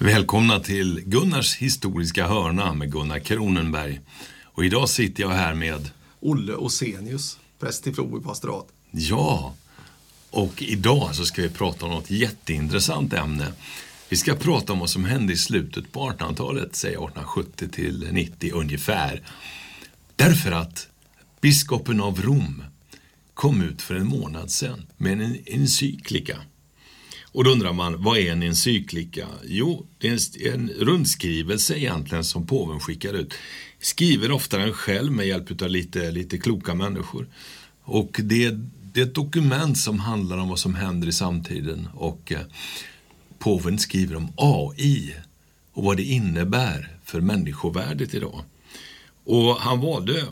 Välkomna till Gunnars historiska hörna med Gunnar Kronenberg. Och idag sitter jag här med Olle Osenius, präst i Floby pastorat. Ja, och idag så ska vi prata om något jätteintressant ämne. Vi ska prata om vad som hände i slutet på 1800-talet, säg 1870 till 90 ungefär. Därför att biskopen av Rom kom ut för en månad sedan med en encyklika. Och då undrar man, vad är en encyklika? Jo, det är en rundskrivelse egentligen som påven skickar ut. Skriver ofta den själv med hjälp av lite kloka människor. Och det är ett dokument som handlar om vad som händer i samtiden. Och påven skriver om AI och vad det innebär för människovärdet idag. Och han valde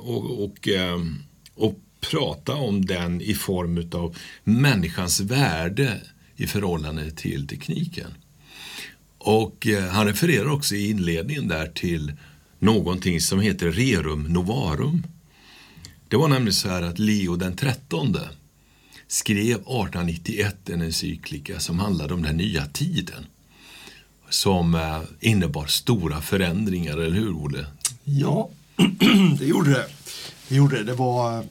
att prata om den i form av människans värde i förhållande till tekniken. Och han refererar också i inledningen där till någonting som heter Rerum Novarum. Det var nämligen så här att Leo den 13 skrev 1891 en encyklika som handlade om den nya tiden. Som innebar stora förändringar, eller hur, Olle? Ja, det gjorde det. Det var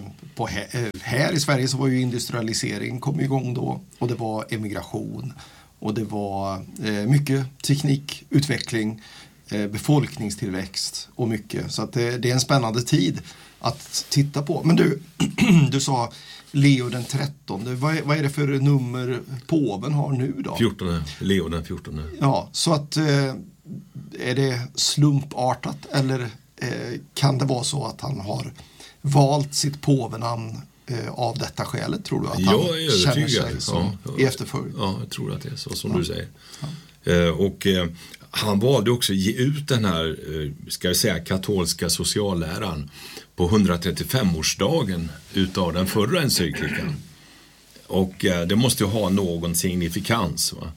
här i Sverige så var ju industrialisering kom igång då, och det var emigration och det var mycket teknikutveckling, befolkningstillväxt och mycket. Så att det är en spännande tid att titta på. Men du sa Leo den 13. Vad är det för nummer påven har nu då? 14, Leo den 14. Ja, så att är det slumpartat eller kan det vara så att han har valt sitt påvenamn av detta skälet, tror du? Att han känner sig som i efterföljd? Ja, jag tror att det är så som du säger. Ja. Och han valde också att ge ut den här, ska jag säga, katolska socialläran på 135-årsdagen utav den förra encyklikan. Och det måste ju ha någon signifikans. Va?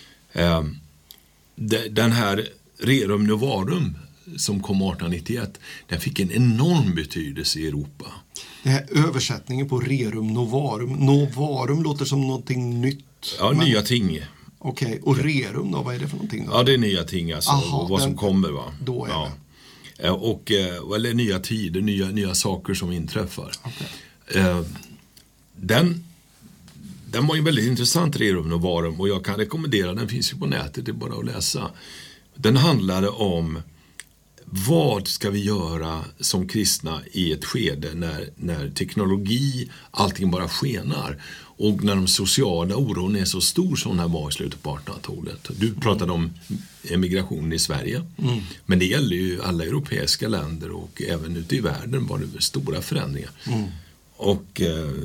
Den här Rerum Novarum som kom 1891, den fick en enorm betydelse i Europa. Det här översättningen på Rerum Novarum. Novarum låter som någonting nytt. Ja, nya ting. Okej, och Rerum då, vad är det för någonting då? Ja, det är nya ting alltså. Aha, och vad som kommer, va? Då är det. Och, eller nya tider, nya saker som inträffar. Okay. Den var ju väldigt intressant, Rerum Novarum, och jag kan rekommendera, den finns ju på nätet, det är bara att läsa. Den handlade om vad ska vi göra som kristna i ett skede när teknologi, allting bara skenar, och när de sociala oron är så stor som den var i slutet på 1800-talet. Du pratade om emigration i Sverige, men det gäller ju alla europeiska länder, och även ute i världen var det stora förändringar. Och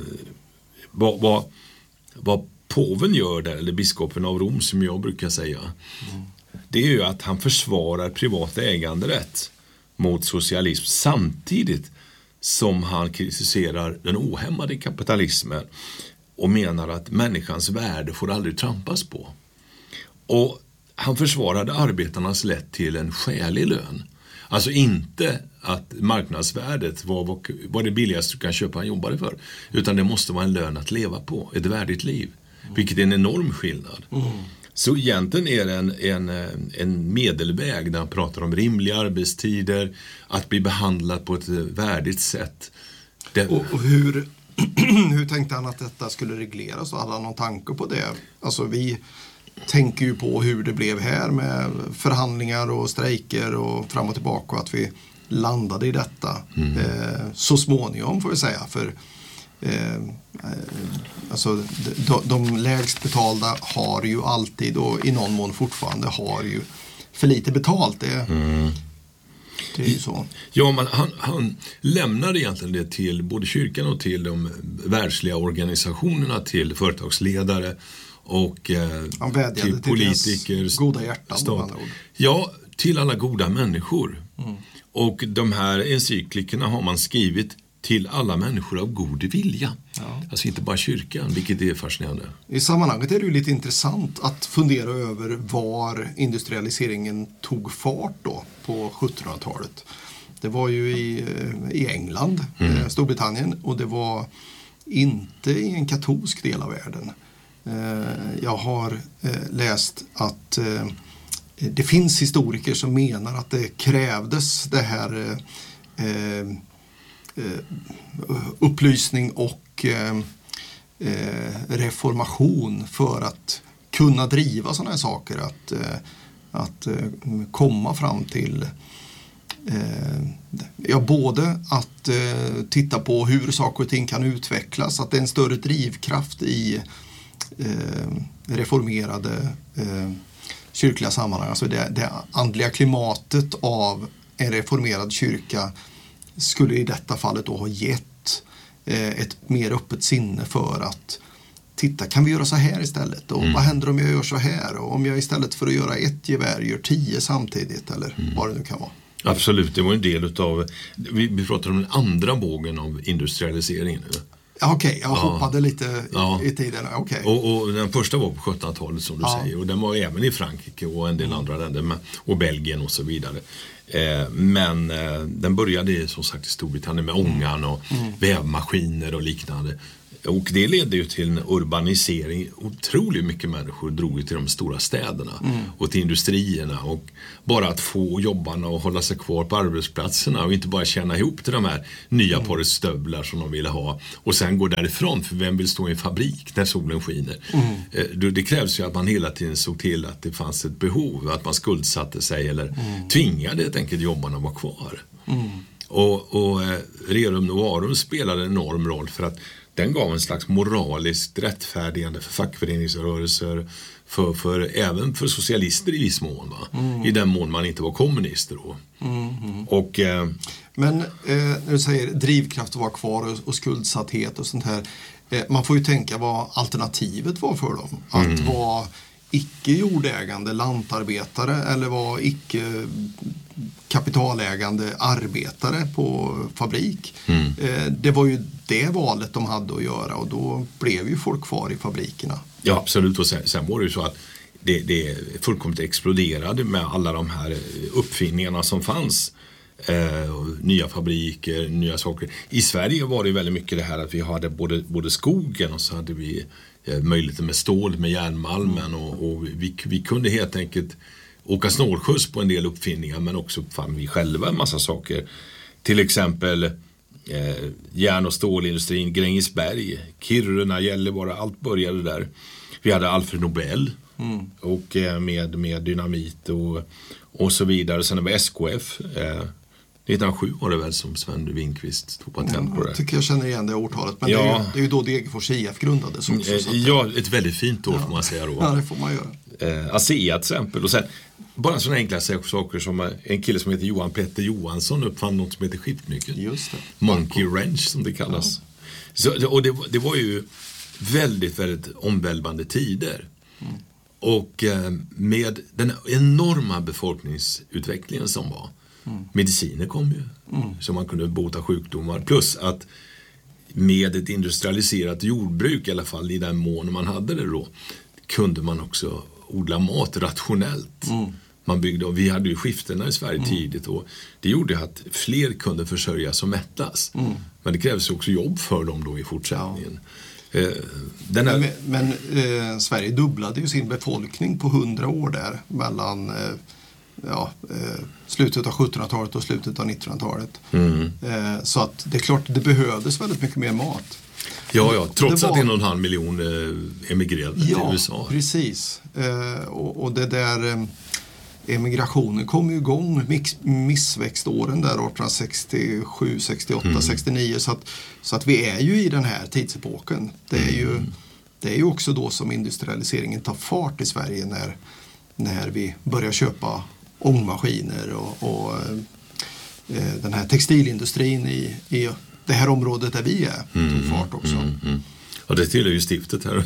vad påven gör där, eller biskopen av Rom som jag brukar säga, det är ju att han försvarar privat äganderätt mot socialism samtidigt som han kritiserar den ohämmade kapitalismen och menar att människans värde får aldrig trampas på. Och han försvarade arbetarnas rätt till en skälig lön. Alltså inte att marknadsvärdet var det billigaste du kan köpa en jobbare för, utan det måste vara en lön att leva på, ett värdigt liv, vilket är en enorm skillnad. Så egentligen är det en medelväg där han pratar om rimliga arbetstider, att bli behandlad på ett värdigt sätt. Och hur tänkte han att detta skulle regleras? Och hade han någon tanke på det? Alltså vi tänker ju på hur det blev här med förhandlingar och strejker och fram och tillbaka, och att vi landade i detta så småningom, får vi säga, för alltså de lägst betalda har ju alltid, och i någon mån fortfarande har ju för lite betalt. Det är ju så. Ja, men han lämnade egentligen det till både kyrkan och till de världsliga organisationerna, till företagsledare och till politiker, goda hjärtan. Ja, till alla goda människor. Och de här encyklikerna har man skrivit till alla människor av god vilja. Ja. Alltså inte bara kyrkan, vilket är fascinerande. I sammanhanget är det ju lite intressant att fundera över var industrialiseringen tog fart då på 1700-talet. Det var ju i England, Storbritannien, och det var inte i en katolsk del av världen. Jag har läst att det finns historiker som menar att det krävdes det här upplysning och reformation för att kunna driva sådana här saker, att komma fram till både att titta på hur saker och ting kan utvecklas, att det är en större drivkraft i reformerade kyrkliga sammanhang. Alltså det andliga klimatet av en reformerad kyrka skulle i detta fallet då ha gett ett mer öppet sinne för att titta, kan vi göra så här istället? Och vad händer om jag gör så här? Och om jag istället för att göra ett gevär gör 10 samtidigt, eller vad det nu kan vara. Absolut, det var en del utav, vi pratar om den andra vågen av industrialiseringen nu. Okej, jag hoppade lite i tiden. Okay. Och den första var på 1700-talet som du säger, och den var även i Frankrike och en del andra länder och Belgien och så vidare. Men den började som sagt i Storbritannien med ångan och vävmaskiner och liknande. Och det ledde ju till en urbanisering. Otroligt mycket människor drog till de stora städerna och till industrierna. Och bara att få jobbarna och hålla sig kvar på arbetsplatserna och inte bara tjäna ihop till de här nya paret stövlar som de ville ha. Och sen gå därifrån, för vem vill stå i en fabrik när solen skiner? Det krävs ju att man hela tiden såg till att det fanns ett behov, att man skuldsatte sig eller tvingade helt enkelt jobbarna att vara kvar. Och Rerum Novarum spelade en enorm roll för att den gav en slags moraliskt rättfärdigande för fackföreningsrörelser, även för socialister i viss mån, va? I den mån man inte var kommunister då. Och, men när du säger drivkraft att vara kvar och skuldsatthet och sånt här, man får ju tänka vad alternativet var för dem. Att vara icke-jordägande lantarbetare eller vara icke-kapitalägande arbetare på fabrik. Det var ju det valet de hade att göra, och då blev ju folk kvar i fabrikerna. Ja, absolut. Och sen var det ju så att det fullkomligt exploderade med alla de här uppfinningarna som fanns. Nya fabriker, nya saker. I Sverige var det väldigt mycket det här att vi hade både skogen och så hade vi möjligheten med stål, med järnmalmen och vi kunde helt enkelt åka snålskjuts på en del uppfinningar, men också fann vi själva en massa saker. Till exempel järn- och stålindustrin, Grängesberg, Kiruna, Gällivare, allt började där. Vi hade Alfred Nobel och med dynamit och så vidare. Sen var SKF 1907 var det väl som Sven Winqvist tog patent på det. Jag tycker jag känner igen det årtalet, men det är ju då Degerfors IF grundades också. Ja, ett väldigt fint år får man säga då. Ja, det får man göra. ASEA till exempel. Och sen bara sådana enkla saker som en kille som heter Johan Petter Johansson uppfann något som heter skiftnyckeln. Just det. Monkey wrench som det kallas. Så, och det var ju väldigt, väldigt omvälvande tider. Och med den enorma befolkningsutvecklingen som var, mediciner kom ju, så man kunde bota sjukdomar, plus att med ett industrialiserat jordbruk, i alla fall i den mån man hade det då, kunde man också odla mat rationellt. Man byggde, och vi hade ju skiftena i Sverige tidigt, och det gjorde att fler kunde försörjas och mättas. Men det krävs också jobb för dem då i fortsättningen. Men Sverige dubblade ju sin befolkning på 100 år där mellan slutet av 1700-talet och slutet av 1900-talet. Så att det är klart, det behövdes väldigt mycket mer mat. Ja, trots att 1,5 miljon emigrerade till USA. Ja, precis. Och det där emigrationen kom ju igång missväxtåren där 1867, 68, 69, så att vi är ju i den här tidsepoken. Det är ju också då som industrialiseringen tar fart i Sverige, när vi börjar köpa ångmaskiner och den här textilindustrin i det här området där vi är tog fart också. Ja, det tillhör ju stiftet här.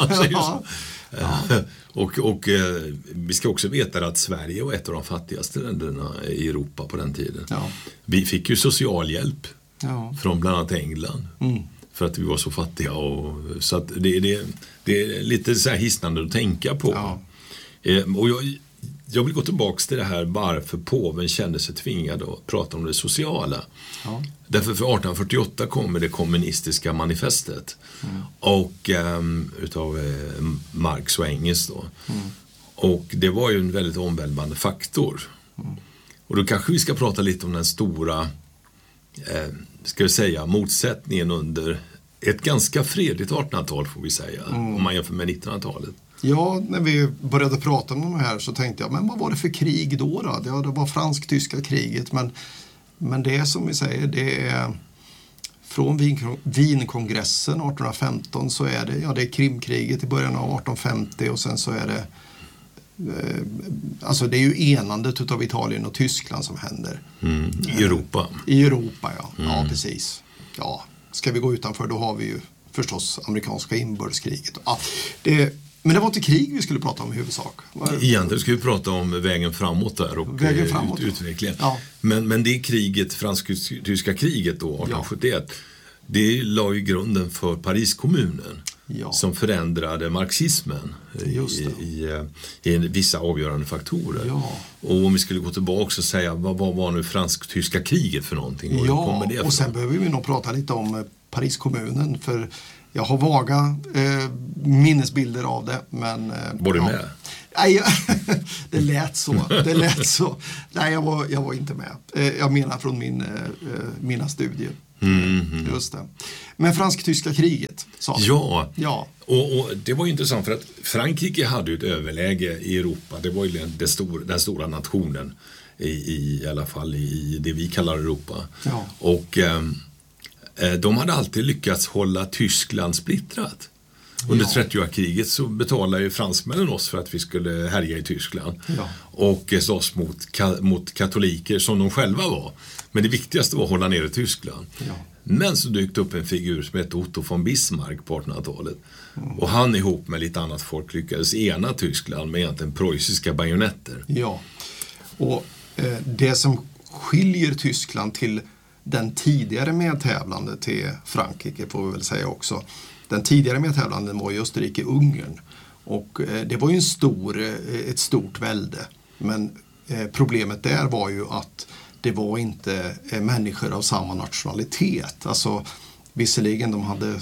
Och vi ska också veta att Sverige var ett av de fattigaste länderna i Europa på den tiden. Vi fick ju socialhjälp från bland annat England för att vi var så fattiga, så att det är lite så här hisnande att tänka på. Och jag vill gå tillbaka till det här varför påven kände sig tvingad att prata om det sociala. Därför för 1848 kommer det kommunistiska manifestet och utav Marx och Engels då. Och det var ju en väldigt omvälvande faktor. Och då kanske vi ska prata lite om den stora ska vi säga, motsättningen under ett ganska fredligt 1800-tal får vi säga, om man jämför med 1900-talet. Ja, när vi började prata om det här så tänkte jag, men vad var det för krig då? Ja, det var fransk-tyska kriget, men det är som vi säger, det är från Wienkongressen 1815 så är det, det är Krimkriget i början av 1850 och sen så är det alltså det är ju enandet av Italien och Tyskland som händer. I Europa. I Europa, ja. Ja, precis. Ja, ska vi gå utanför då har vi ju förstås amerikanska inbördeskriget. Ja, men det var inte krig vi skulle prata om i huvudsak. Egentligen ska vi prata om vägen framåt där och utvecklingen. Ja. Men det kriget, fransk-tyska kriget då, 1871, det la ju grunden för Pariskommunen som förändrade marxismen i vissa avgörande faktorer. Ja. Och om vi skulle gå tillbaka och säga, vad var nu fransk-tyska kriget för någonting? Och sen behöver vi nog prata lite om Pariskommunen, för jag har vaga minnesbilder av det, men... Var du med? Nej, det lät så. Nej, jag var inte med. Jag menar från mina studier. Just det. Men fransk-tyska kriget, sa du. Ja. Och det var ju intressant för att Frankrike hade ju ett överläge i Europa. Det var ju den stora nationen i alla fall i det vi kallar Europa. Ja. Och de hade alltid lyckats hålla Tyskland splittrat. Under 30-årskriget så betalade ju fransmännen oss för att vi skulle härja i Tyskland och slåss mot katoliker som de själva var. Men det viktigaste var att hålla ner i Tyskland. Ja. Men så dök upp en figur som hette Otto von Bismarck på 1800-talet. Och han ihop med lite annat folk lyckades ena Tyskland med egentligen preussiska bajonetter. Ja, och det som skiljer Tyskland till den tidigare medtävlande till Frankrike får vi väl säga också. Den tidigare medtävlanden var i Österrike-Ungern och det var ju ett stort välde. Men problemet där var ju att det var inte människor av samma nationalitet. Alltså visserligen de hade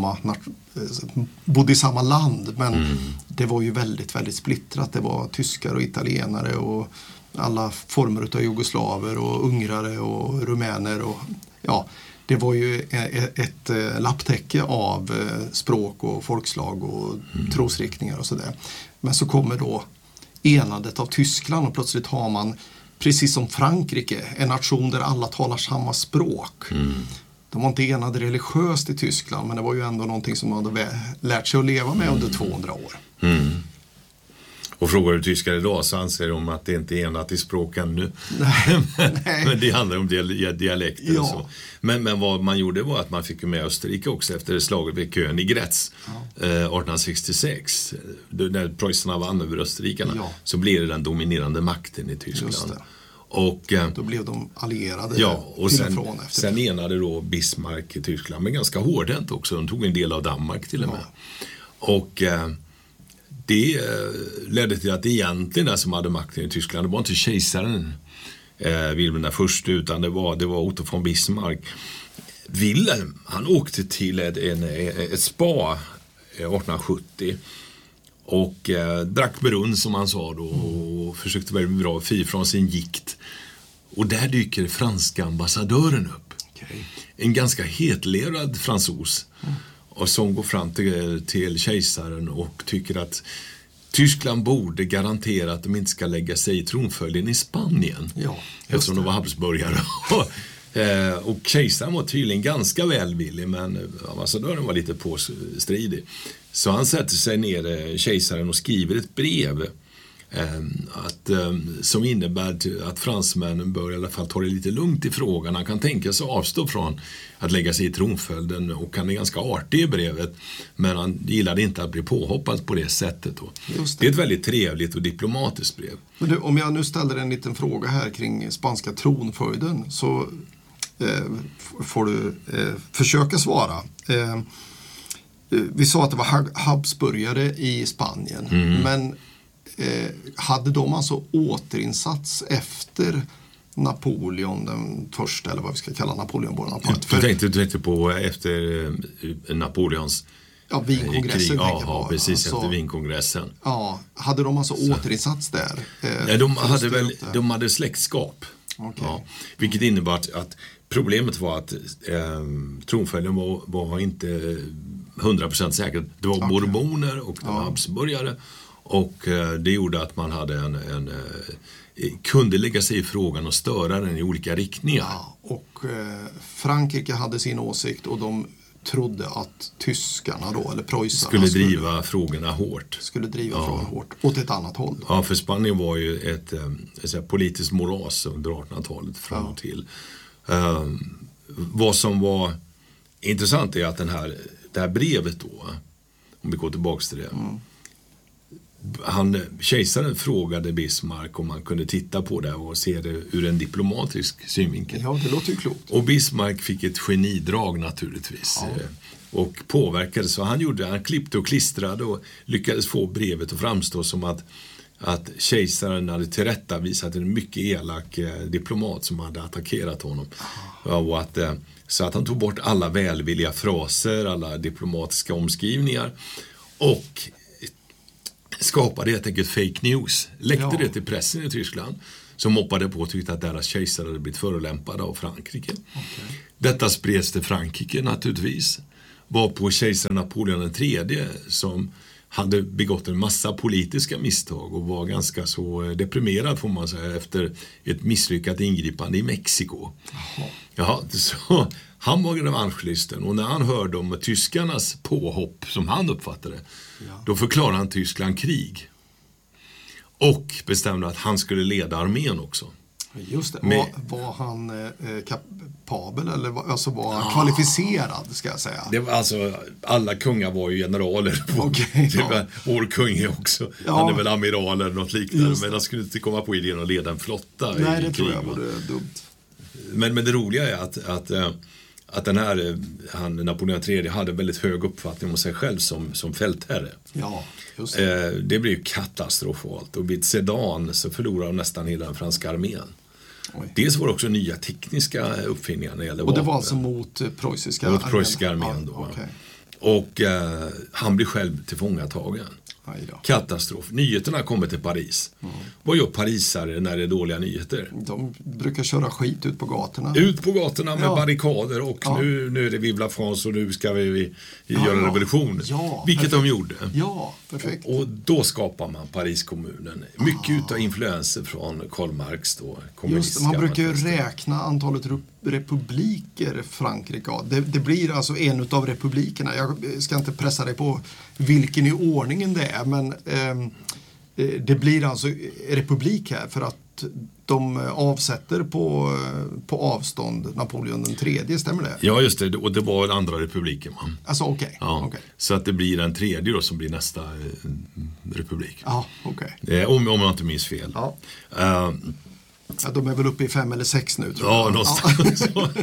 bodde i samma land, men det var ju väldigt, väldigt splittrat. Det var tyskar och italienare och alla former av jugoslaver och ungrare och rumäner och det var ju ett lapptäcke av språk och folkslag och trosriktningar och sådär. Men så kommer då enandet av Tyskland och plötsligt har man, precis som Frankrike, en nation där alla talar samma språk. De var inte enade religiöst i Tyskland, men det var ju ändå någonting som man hade lärt sig att leva med under 200 år. Och frågar du tyskar idag så anser de att det inte är enat i språk ännu. Nej. Men det handlar om dialekter och så. Men vad man gjorde var att man fick med Österrike också efter slaget vid Königgrätz 1866. När preussarna vann över österrikarna så blev det den dominerande makten i Tyskland. Och då blev de allierade och sen enade då Bismarck i Tyskland, men ganska hårdhänt också. De tog en del av Danmark till och med. Och det ledde till att egentligen den som hade makten i Tyskland, det var inte kejsaren Wilhelm den första, utan det var Otto von Bismarck. Wilhelm, han åkte till ett spa 1870 och drack brunn som han sa då och försökte väldigt bra fri från sin gikt. Och där dyker franska ambassadören upp. Okay. En ganska hetlerad fransos. Och som går fram till kejsaren och tycker att Tyskland borde garantera att de inte ska lägga sig i tronföljden i Spanien. Eftersom de var habsburgare. Och kejsaren var tydligen ganska välvillig, men ambassadören var lite påstridig. Så han sätter sig ner, kejsaren, och skriver ett brev som innebär att fransmännen bör i alla fall ta det lite lugnt i frågan. Han kan tänka sig avstå från att lägga sig i tronföljden, och han är ganska artig i brevet, men han gillade inte att bli påhoppad på det sättet då. Det är ett väldigt trevligt och diplomatiskt brev. Men du, om jag nu ställer en liten fråga här kring spanska tronföljden så får du försöka svara. Vi sa att det var habsburgare i Spanien, men hade de alltså återinsats efter Napoleon den första, eller vad vi ska kalla Napoleon Bonaparte? Du tänkte på efter Napoleons Wienkongressen. Ja, precis efter Wienkongressen. Ja, hade de alltså återinsats där? Nej, de hade släktskap. Okay. Ja, vilket innebar att problemet var att tronföljden var inte 100% säker. Det var bourboner och det var habsburgare. Och det gjorde att man hade kunde lägga sig i frågan och störa den i olika riktningar. Ja, och Frankrike hade sin åsikt och de trodde att tyskarna då, eller preussarna skulle driva frågorna hårt. Frågan hårt åt ett annat håll. Ja, för Spanien var ju ett politiskt moras under 1800-talet fram till. Vad som var intressant är att det här brevet då, om vi går tillbaka till det. Kejsaren frågade Bismarck om man kunde titta på det och se det ur en diplomatisk synvinkel. Ja, det låter ju klokt. Och Bismarck fick ett genidrag naturligtvis. Och påverkade, så han klippte och klistrade och lyckades få brevet att framstå som att kejsaren hade tillrättavisat en mycket elak diplomat som hade attackerat honom. Och så att han tog bort alla välvilliga fraser, alla diplomatiska omskrivningar och skapade helt enkelt fake news. Läckte det till pressen i Tyskland som hoppade på och tyckte att deras kejsare hade blivit förolämpade av Frankrike. Okay. Detta spreds till Frankrike naturligtvis. Var på kejsaren Napoleon III som hade begått en massa politiska misstag och var ganska så deprimerad får man säga efter ett misslyckat ingripande i Mexiko. Ja, så han var revanschlysten och när han hörde om tyskarnas påhopp som han uppfattade då förklarade han Tyskland krig och bestämde att han skulle leda armén också. Just det. Var han kapabel eller var han kvalificerad ska jag säga? Det var alltså, alla kungar var ju generaler. Vår kung är också. Han är väl amiral eller något liknande. Men han skulle inte komma på idén att leda en flotta i krig. Nej, det tror jag var dumt. Men det roliga är att den här Napoleon III hade väldigt hög uppfattning om sig själv som fältherre. Ja, just det. Det blev ju katastrofalt och vid Sedan så förlorade nästan hela den franska armén. Dels var det också nya tekniska uppfinningar när det gällde vapen. Och det var alltså mot preussiska armén då. Okay. Och han blev själv tillfångatagen. Katastrof. Nyheterna kommer till Paris. Vad gör parisare när det är dåliga nyheter? De brukar köra skit ut på gatorna. Ut på gatorna med barrikader och nu är det Vive la France och nu ska vi göra revolution. Vilket de gjorde. Ja, perfekt. Och då skapar man Pariskommunen. Mycket utav influenser från Karl Marx då. Just det, man brukar ju räkna antalet republiker Frankrike. Det blir alltså en av republikerna. Jag ska inte pressa dig på vilken i ordningen det är, men det blir alltså republik här för att de avsätter på avstånd Napoleon den tredje, stämmer det? Ja, just det. Och det var den andra republiken. Man. Alltså okej. Ja. Så att det blir den tredje då som blir nästa republik. Ja, okej. Om jag inte minns fel. Ja. De är väl uppe i 5 eller 6 nu, tror jag. Ja, någonstans.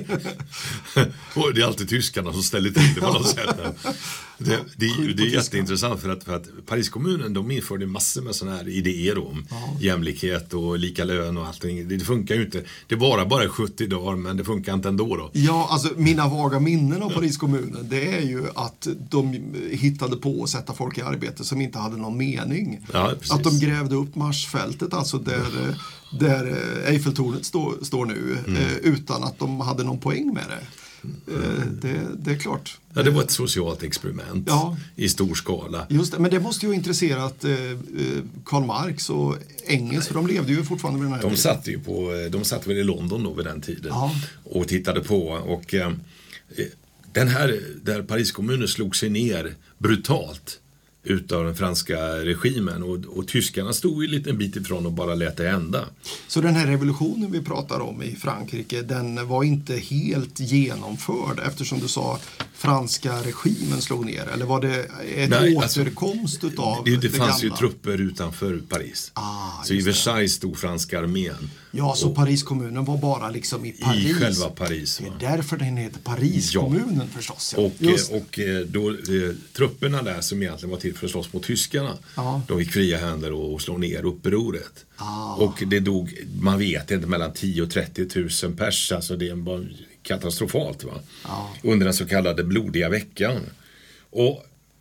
Och det är alltid tyskarna som ställer till det på något sätt. Det är jätteintressant för att Pariskommunen, de införde massor med sådana här idéer om jämlikhet och lika lön och allting. Det funkar ju inte. Det var bara 70 dagar, men det funkar inte ändå då. Ja, alltså mina vaga minnen av Pariskommunen, det är ju att de hittade på att sätta folk i arbete som inte hade någon mening. Ja, att de grävde upp Marsfältet, alltså där Eiffeltornet står nu, utan att de hade någon poäng med det. Det är klart. Ja, det var ett socialt experiment i stor skala. Just det, men det måste ju ha intresserat Karl Marx och Engels, för de levde ju fortfarande med den här de satt väl i London då vid den tiden och tittade på och den här där Pariskommunen slog sig ner brutalt utav den franska regimen och tyskarna stod ju en liten bit ifrån och bara lät det hända. Så den här revolutionen vi pratar om i Frankrike, den var inte helt genomförd eftersom du sa franska regimen slog ner, eller var det återkomst utav det fanns gamla? Ju trupper utanför Paris. Så i Versailles stod franska armén. Ja, så Pariskommunen var bara liksom i Paris. I själva Paris. Det är därför den heter Pariskommunen förstås. Ja. Och då trupperna där som egentligen var till för att slåss mot tyskarna, de fick fria händer och slå ner upproret. Och det dog, man vet inte, mellan 10 och 30 000 pers, alltså det var katastrofalt under den så kallade blodiga veckan. Och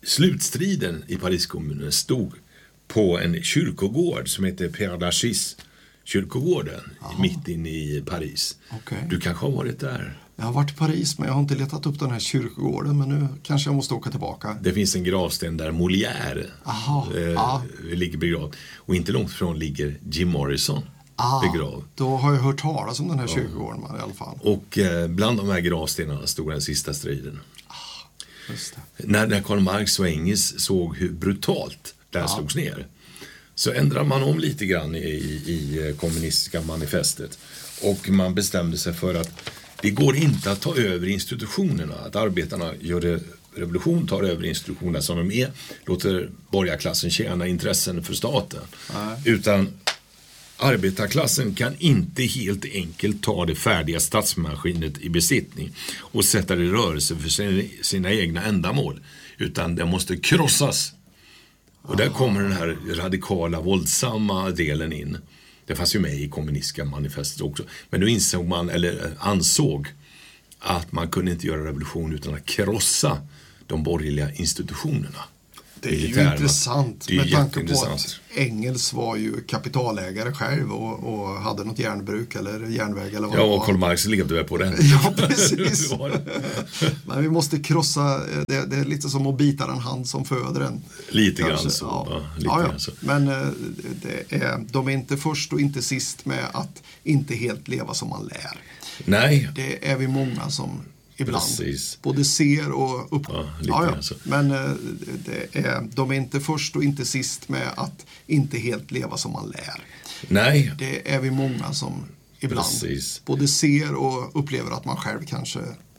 slutstriden i Pariskommunen stod på en kyrkogård som heter Père Lachaise kyrkogården mitt inne i Paris. Okay. Du kanske har varit där? Jag har varit i Paris, men jag har inte letat upp den här kyrkogården, men nu kanske jag måste åka tillbaka. Det finns en gravsten där Molière ligger begravd. Och inte långt ifrån ligger Jim Morrison begravd. Då har jag hört talas om den här kyrkogården i alla fall. Och bland de här gravstenarna stod den sista striden. Just det. När Karl Marx och Engels såg hur brutalt det här slogs ner, så ändrade man om lite grann i kommunistiska manifestet. Och man bestämde sig för att det går inte att ta över institutionerna. Att arbetarna gör revolution, tar över institutionerna som de är, låter borgarklassen tjäna intressen för staten. Utan arbetarklassen kan inte helt enkelt ta det färdiga statsmaskinet i besittning och sätta det i rörelse för sina egna ändamål. Utan det måste krossas. Och där kommer den här radikala, våldsamma delen in. Det fanns ju med i kommunistiska manifestet också. Men då insåg man, eller ansåg, att man kunde inte göra revolution utan att krossa de borgerliga institutionerna. Det är ju intressant med tanke på att Engels var ju kapitalägare själv och hade något järnbruk eller järnväg eller vad det var. Och Karl Marx levde väl på den. Ja, precis. Men vi måste krossa, det är lite som att bita den hand som föder en. Lite grann så. Ja. Men de är inte först och inte sist med att inte helt leva som man lär. Nej. Det är vi många som ibland precis. Både ser och Men de är inte först och inte sist med att inte helt leva som man lär. Nej. Det är vi många som ibland både ser och upplever att man själv kanske